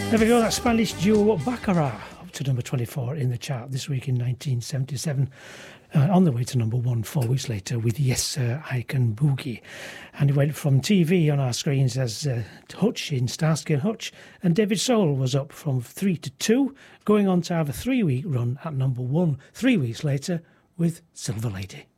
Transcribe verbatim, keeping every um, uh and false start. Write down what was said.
There we go, that Spanish duo Baccarat up to number twenty-four in the chart this week in nineteen seventy-seven. Uh, on the way to number one four weeks later with Yes Sir, I Can Boogie. And it went from T V on our screens as uh, Hutch in Starsky and Hutch, and David Soul was up from three to two, going on to have a three-week run at number one three weeks later with Silver Lady.